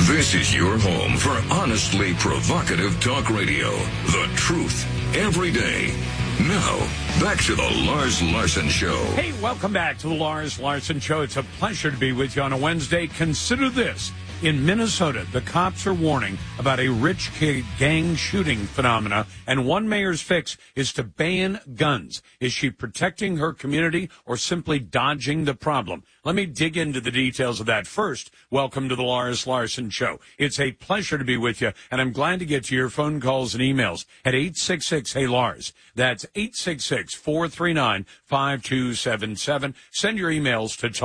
This is your home for honestly provocative talk radio. The truth every day. Now, back to the Lars Larson Show. Hey, welcome back to the Lars Larson Show. It's a pleasure to be with you on a Wednesday. Consider this. In Minnesota, the cops are warning about a rich kid gang shooting phenomena, and one mayor's fix is to ban guns. Is she protecting her community or simply dodging the problem? Let me dig into the details of that. First, welcome to the Lars Larson Show. It's a pleasure to be with you, and I'm glad to get to your phone calls and emails at 866-HEY-LARS. That's 866-439-5277. Send your emails to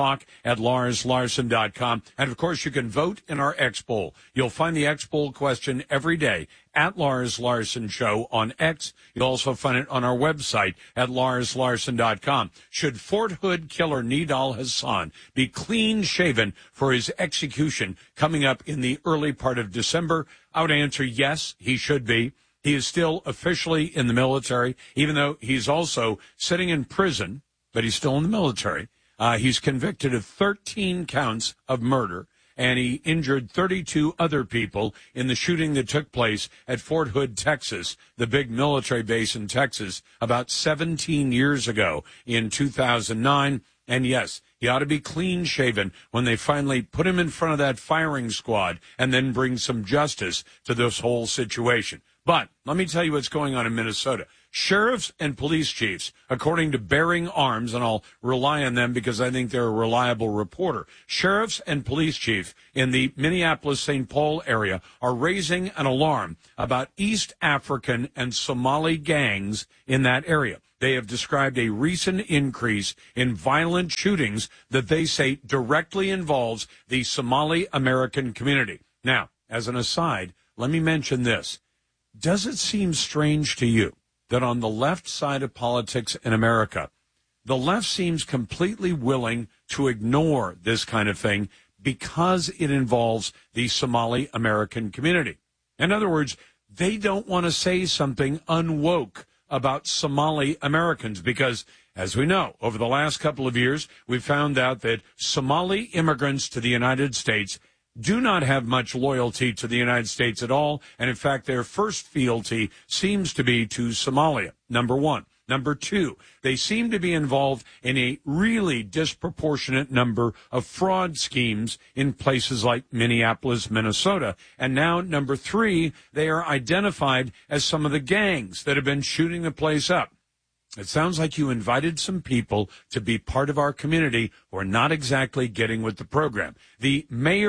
talk@larslarson.com. And, of course, you can vote in our X-Poll. You'll find the X-Poll question every day at Lars Larson Show on X. You'll also find it on our website at larslarson.com. Should Fort Hood killer Nidal Hasan be clean-shaven for his execution coming up in the early part of December? I would answer yes, he should be. He is still officially in the military, even though he's also sitting in prison, but he's still in the military. He's convicted of 13 counts of murder, and he injured 32 other people in the shooting that took place at Fort Hood, Texas, the big military base in Texas, about 17 years ago in 2009. And yes, he ought to be clean-shaven when they finally put him in front of that firing squad and then bring some justice to this whole situation. But let me tell you what's going on in Minnesota. Sheriffs and police chiefs, according to Bearing Arms, and I'll rely on them because I think they're a reliable reporter, sheriffs and police chiefs in the Minneapolis-St. Paul area are raising an alarm about East African and Somali gangs in that area. They have described a recent increase in violent shootings that they say directly involves the Somali American community. Now, as an aside, let me mention this. Does it seem strange to you that on the left side of politics in America, the left seems completely willing to ignore this kind of thing because it involves the Somali American community? In other words, they don't want to say something unwoke about Somali Americans because, as we know, over the last couple of years, we've found out that Somali immigrants to the United States do not have much loyalty to the United States at all, and in fact, their first fealty seems to be to Somalia, number one. Number two, they seem to be involved in a really disproportionate number of fraud schemes in places like Minneapolis, Minnesota. And now, number three, they are identified as some of the gangs that have been shooting the place up. It sounds like you invited some people to be part of our community who are not exactly getting with the program. The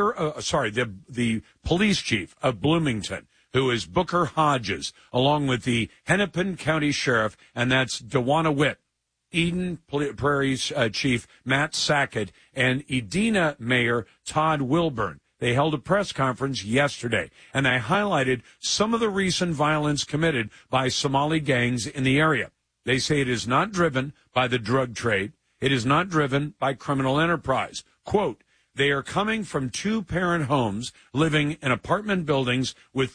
the police chief of Bloomington, who is Booker Hodges, along with the Hennepin County Sheriff, and that's Dewana Witt, Eden Prairie's Chief Matt Sackett, and Edina Mayor Todd Wilburn. They held a press conference yesterday, and they highlighted some of the recent violence committed by Somali gangs in the area. They say it is not driven by the drug trade. It is not driven by criminal enterprise. Quote, they are coming from two-parent homes, living in apartment buildings with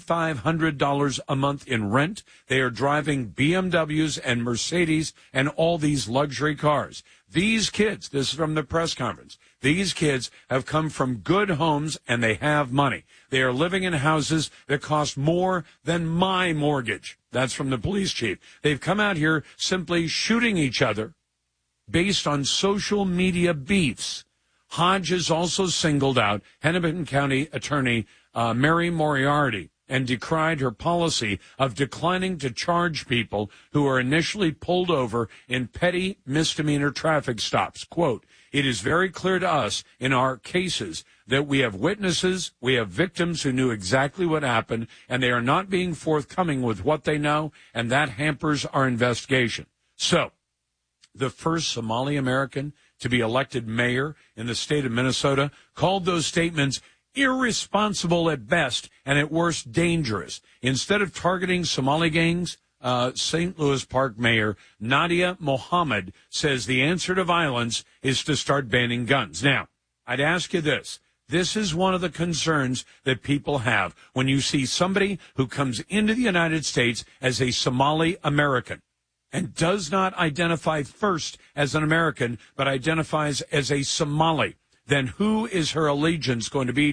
$3,500 a month in rent. They are driving BMWs and Mercedes and all these luxury cars. These kids, this is from the press conference, these kids have come from good homes and they have money. They are living in houses that cost more than my mortgage. That's from the police chief. They've come out here simply shooting each other based on social media beefs. Hodges also singled out Hennepin County Attorney Mary Moriarty and decried her policy of declining to charge people who are initially pulled over in petty misdemeanor traffic stops. Quote, it is very clear to us in our cases that we have witnesses, we have victims who knew exactly what happened, and they are not being forthcoming with what they know, and that hampers our investigation. So, the first Somali American to be elected mayor in the state of Minnesota called those statements irresponsible at best and at worst dangerous. Instead of targeting Somali gangs, St. Louis Park Mayor Nadia Mohammed says the answer to violence is to start banning guns. Now, I'd ask you this. This is one of the concerns that people have when you see somebody who comes into the United States as a Somali American and does not identify first as an American, but identifies as a Somali. Then who is her allegiance going to be to?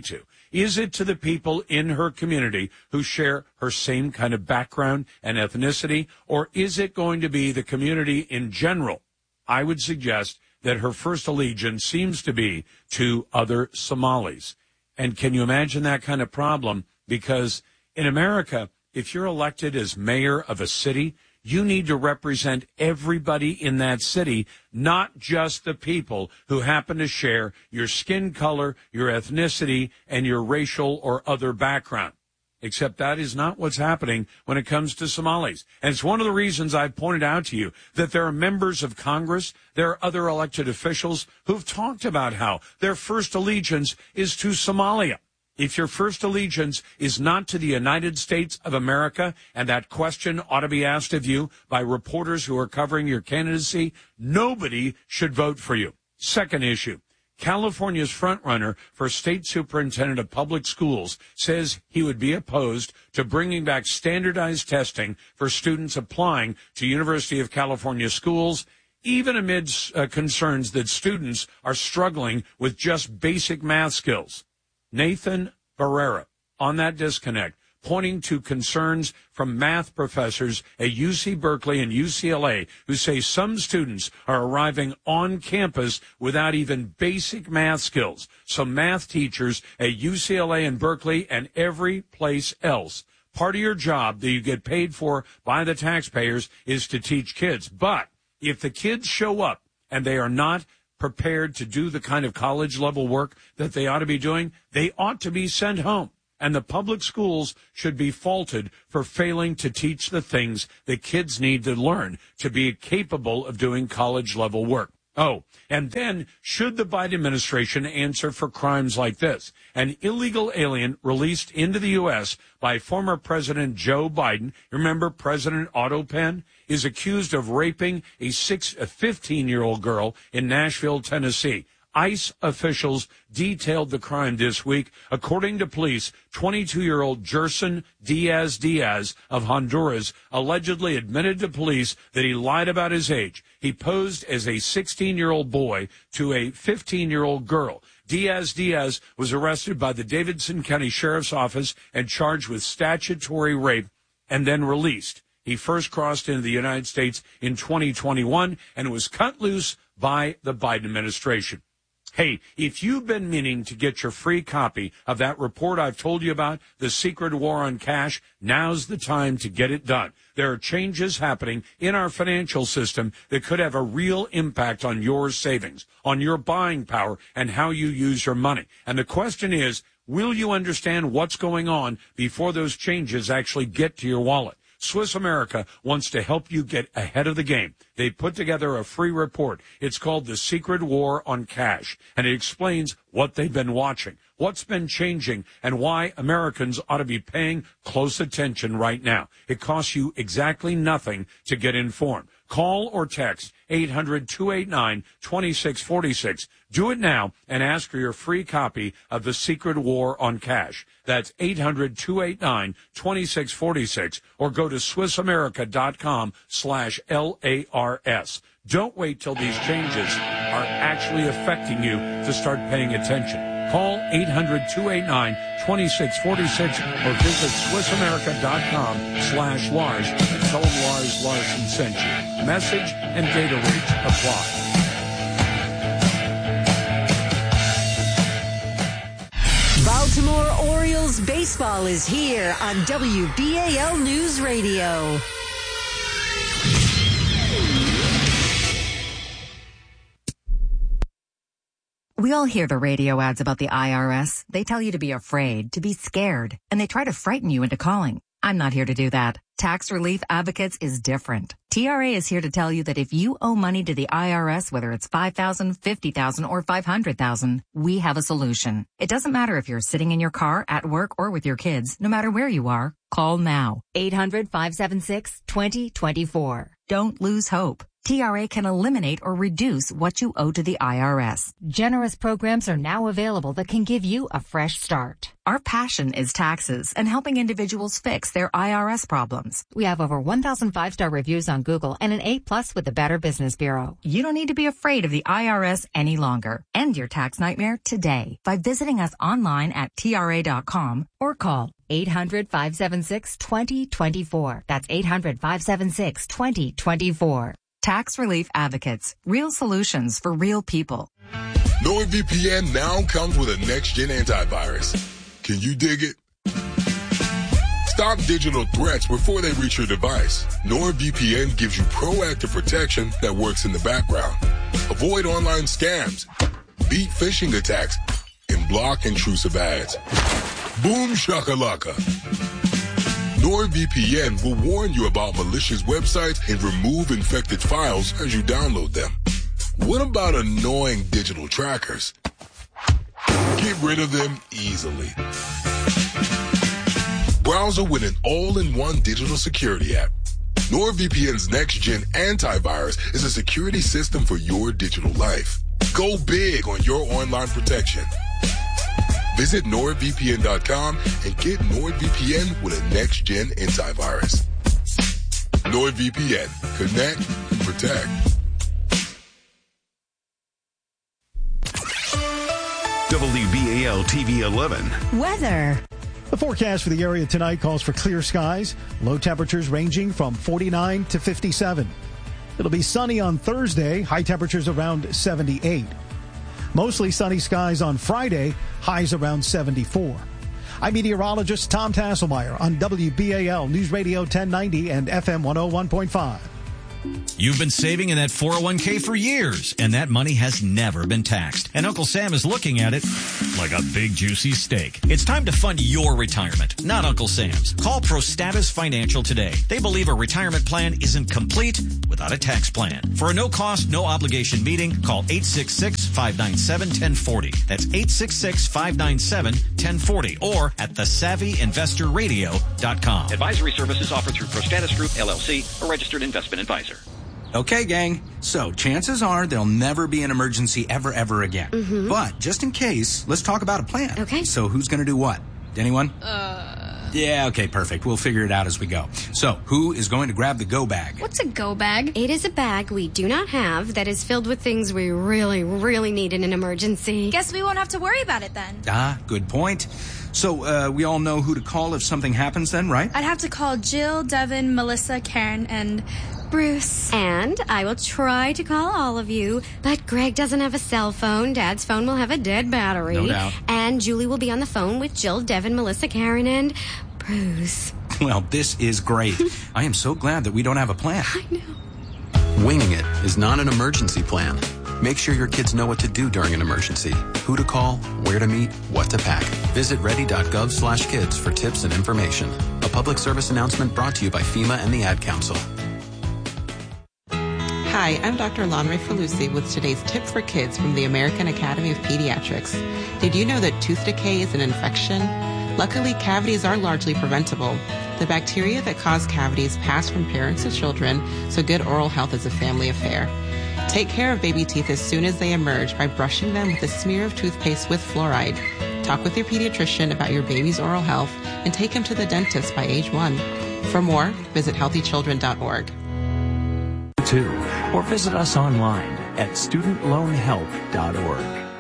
Is it to the people in her community who share her same kind of background and ethnicity, or is it going to be the community in general? I would suggest that her first allegiance seems to be to other Somalis. And can you imagine that kind of problem? Because in America, if you're elected as mayor of a city, you need to represent everybody in that city, not just the people who happen to share your skin color, your ethnicity, and your racial or other background. Except that is not what's happening when it comes to Somalis. And it's one of the reasons I've pointed out to you that there are members of Congress, there are other elected officials who've talked about how their first allegiance is to Somalia. If your first allegiance is not to the United States of America, and that question ought to be asked of you by reporters who are covering your candidacy, nobody should vote for you. Second issue. California's frontrunner for state superintendent of public schools says he would be opposed to bringing back standardized testing for students applying to University of California schools, even amidst concerns that students are struggling with just basic math skills. Nathan Barrera on that disconnect, pointing to concerns from math professors at UC Berkeley and UCLA who say some students are arriving on campus without even basic math skills. So math teachers at UCLA and Berkeley and every place else, part of your job that you get paid for by the taxpayers is to teach kids. But if the kids show up and they are not prepared to do the kind of college-level work that they ought to be doing, they ought to be sent home. And the public schools should be faulted for failing to teach the things that kids need to learn to be capable of doing college-level work. Oh, and then should the Biden administration answer for crimes like this? An illegal alien released into the U.S. by former President Joe Biden, remember President Otto Penn, is accused of raping a 15-year-old girl in Nashville, Tennessee. ICE officials detailed the crime this week. According to police, 22-year-old Gerson Diaz of Honduras allegedly admitted to police that he lied about his age. He posed as a 16-year-old boy to a 15-year-old girl. Diaz was arrested by the Davidson County Sheriff's Office and charged with statutory rape and then released. He first crossed into the United States in 2021 and was cut loose by the Biden administration. Hey, if you've been meaning to get your free copy of that report I've told you about, The Secret War on Cash, now's the time to get it done. There are changes happening in our financial system that could have a real impact on your savings, on your buying power, and how you use your money. And the question is, will you understand what's going on before those changes actually get to your wallet? Swiss America wants to help you get ahead of the game. They put together a free report. It's called The Secret War on Cash, and it explains what they've been watching, what's been changing, and why Americans ought to be paying close attention right now. It costs you exactly nothing to get informed. Call or text 800-289-2646. Do it now and ask for your free copy of The Secret War on Cash. That's 800-289-2646, or go to SwissAmerica.com/LARS. Don't wait till these changes are actually affecting you to start paying attention. Call 800-289-2646 or visit SwissAmerica.com/Lars and tell them Lars Larson sent you. Message and data rates apply. Baltimore Orioles baseball is here on WBAL News Radio. We all hear the radio ads about the IRS. They tell you to be afraid, to be scared, and they try to frighten you into calling. I'm not here to do that. Tax Relief Advocates is different. TRA is here to tell you that if you owe money to the IRS, whether it's $5,000, $50,000, or $500,000, we have a solution. It doesn't matter if you're sitting in your car, at work, or with your kids. No matter where you are, call now. 800-576-2024. Don't lose hope. TRA can eliminate or reduce what you owe to the IRS. Generous programs are now available that can give you a fresh start. Our passion is taxes and helping individuals fix their IRS problems. We have over 1,000 5-star reviews on Google and an A+ with the Better Business Bureau. You don't need to be afraid of the IRS any longer. End your tax nightmare today by visiting us online at TRA.com or call 800-576-2024. That's 800-576-2024. Tax Relief Advocates. Real solutions for real people. NordVPN now comes with a next-gen antivirus. Can you dig it? Stop digital threats before they reach your device. NordVPN gives you proactive protection that works in the background. Avoid online scams, beat phishing attacks, and block intrusive ads. Boom shakalaka. NordVPN will warn you about malicious websites and remove infected files as you download them. What about annoying digital trackers? Get rid of them easily. Browser with an all-in-one digital security app. NordVPN's next-gen antivirus is a security system for your digital life. Go big on your online protection. Visit NordVPN.com and get NordVPN with a next-gen antivirus. NordVPN. Connect and protect. WBAL TV 11. Weather. The forecast for the area tonight calls for clear skies, low temperatures ranging from 49 to 57. It'll be sunny on Thursday, high temperatures around 78. Mostly sunny skies on Friday, highs around 74. I'm meteorologist Tom Tasselmeyer on WBAL News Radio 1090 and FM 101.5. You've been saving in that 401k for years, and that money has never been taxed. And Uncle Sam is looking at it like a big, juicy steak. It's time to fund your retirement, not Uncle Sam's. Call ProStatus Financial today. They believe a retirement plan isn't complete without a tax plan. For a no-cost, no-obligation meeting, call 866-597-1040. That's 866-597-1040 or at thesavvyinvestorradio.com. Advisory services offered through ProStatus Group, LLC, a registered investment advisor. Okay, gang. So chances are there'll never be an emergency ever again. Mm-hmm. But just in case, let's talk about a plan. Okay. So who's going to do what? Anyone? Yeah, okay, perfect. We'll figure it out as we go. So who is going to grab the go bag? What's a go bag? It is a bag we do not have that is filled with things we really need in an emergency. Guess we won't have to worry about it then. Good point. So we all know who to call if something happens then, right? I'd have to call Jill, Devin, Melissa, Karen, and Bruce. And I will try to call all of you, but Greg doesn't have a cell phone. Dad's phone will have a dead battery. No doubt. And Julie will be on the phone with Jill, Devin, Melissa, Karen, and Bruce. Well, this is great. I am so glad that we don't have a plan. I know. Winging it is not an emergency plan. Make sure your kids know what to do during an emergency, who to call, where to meet, what to pack. Visit ready.gov/kids for tips and information. A public service announcement brought to you by FEMA and the Ad Council. Hi, I'm Dr. Lonray Falusi with today's tip for kids from the American Academy of Pediatrics. Did you know that tooth decay is an infection? Luckily, cavities are largely preventable. The bacteria that cause cavities pass from parents to children, so good oral health is a family affair. Take care of baby teeth as soon as they emerge by brushing them with a smear of toothpaste with fluoride. Talk with your pediatrician about your baby's oral health and take him to the dentist by age 1. For more, visit healthychildren.org. Or visit us online at studentloanhelp.org.